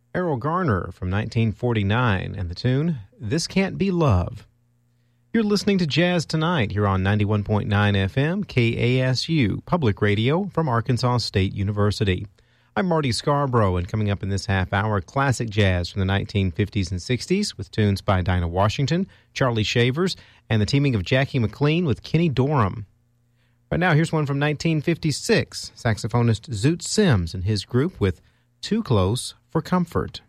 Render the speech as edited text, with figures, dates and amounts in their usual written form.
Errol Garner from 1949, and the tune, This Can't Be Love. You're listening to Jazz Tonight here on 91.9 FM, KASU, Public Radio from Arkansas State University. I'm Marty Scarborough, and coming up in this half hour, classic jazz from the 1950s and 60s with tunes by Dinah Washington, Charlie Shavers, and the teaming of Jackie McLean with Kenny Dorham. Right now, here's one from 1956, saxophonist Zoot Sims and his group with Too Close for Comfort.